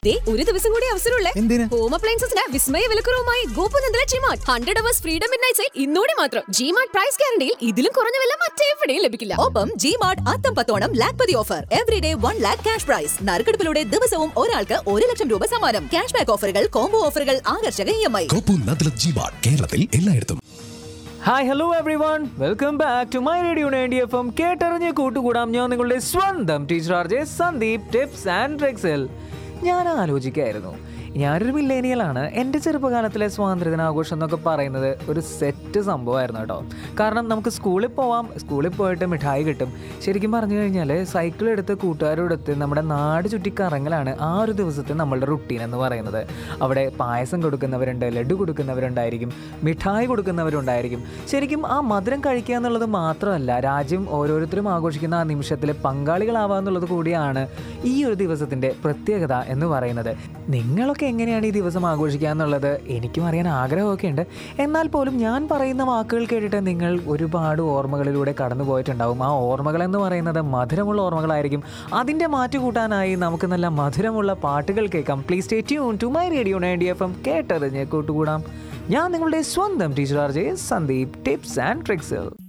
ഒരു ദിവസം കൂടി അവസരമുള്ളേ. എന്തിന്? ഹോം അപ്ലയൻസസിന് വിസ്മയ വിലക്കുറവുമായി ഗോപുനന്ദല G-Mart 100 hours freedom midnight sale ഇന്നോടെ മാത്രം. ജിമാർട്ട് പ്രൈസ് ഗ്യാരണ്ടിയിൽ ഇതിലും കുറഞ്ഞ വില മറ്റെവിടെയും ലഭിക്കില്ല. ഒപ്പം ജിമാർട്ട് അത്തം 10 Lakhpati offer. Everyday 1 lakh cash prize. നറുക്കെടുപ്പിലൂടെ ദിവസവും ഒരാൾക്ക് 1 ലക്ഷം രൂപ സമ്മാനം. ക്യാഷ് ബാക്ക് ഓഫറുകൾ, കോംബോ ഓഫറുകൾ, ആകർഷക EMI. ഗോപുനന്ദല ജിമാർട്ട് കേരളത്തിൽ എല്ലായിടത്തും. Hi hello every one, welcome back to my radio 90 FM. കേട്ടറിഞ്ഞ് കൂട്ടുകൂടാം. ഞാൻ നിങ്ങളുടെ സ്വന്തം teacher RJ Sandeep. Tips and ട്രിക്സിൽ ഞാൻ ആലോചിക്കായിരുന്നു, ഞാനൊരു മില്ലേനിയലാണ്. എൻ്റെ ചെറുപ്പകാലത്തിലെ സ്വാതന്ത്ര്യദിനാഘോഷം എന്നൊക്കെ പറയുന്നത് ഒരു സെറ്റ് സംഭവമായിരുന്നു കേട്ടോ. കാരണം നമുക്ക് സ്കൂളിൽ പോവാം, സ്കൂളിൽ പോയിട്ട് മിഠായി കിട്ടും. ശരിക്കും പറഞ്ഞു കഴിഞ്ഞാൽ സൈക്കിൾ എടുത്ത് കൂട്ടുകാരോടൊത്ത് നമ്മുടെ നാട് ചുറ്റിക്കറങ്ങലാണ് ആ ഒരു ദിവസത്തെ നമ്മളുടെ റുട്ടീൻ എന്ന് പറയുന്നത്. അവിടെ പായസം കൊടുക്കുന്നവരുണ്ട്, ലഡു കൊടുക്കുന്നവരുണ്ടായിരിക്കും, മിഠായി കൊടുക്കുന്നവരുണ്ടായിരിക്കും. ശരിക്കും ആ മധുരം കഴിക്കുക എന്നുള്ളത് മാത്രമല്ല, രാജ്യം ഓരോരുത്തരും ആഘോഷിക്കുന്ന ആ നിമിഷത്തിൽ പങ്കാളികളാവുക എന്നുള്ളത് കൂടിയാണ് ഈ ഒരു ദിവസത്തിൻ്റെ പ്രത്യേകത എന്ന് പറയുന്നത്. നിങ്ങളൊക്കെ എങ്ങനെയാണ് ഈ ദിവസം ആഘോഷിക്കുക എന്നുള്ളത് എനിക്കും അറിയാൻ ആഗ്രഹമൊക്കെ ഉണ്ട്. എന്നാൽ പോലും ഞാൻ പറയുന്ന വാക്കുകൾ കേട്ടിട്ട് നിങ്ങൾ ഒരുപാട് ഓർമ്മകളിലൂടെ കടന്നു പോയിട്ടുണ്ടാവും. ആ ഓർമ്മകളെന്ന് പറയുന്നത് മധുരമുള്ള ഓർമ്മകളായിരിക്കും. അതിൻ്റെ മാറ്റുകൂട്ടാനായി നമുക്ക് നല്ല മധുരമുള്ള പാട്ടുകൾ കേൾക്കാം. Please stay tune to my radio 90 FM. കേട്ടറിഞ്ഞ് കൂട്ടുകൂടാം. ഞാൻ നിങ്ങളുടെ സ്വന്തം teacher RJ Sandeep. Tips and tricks.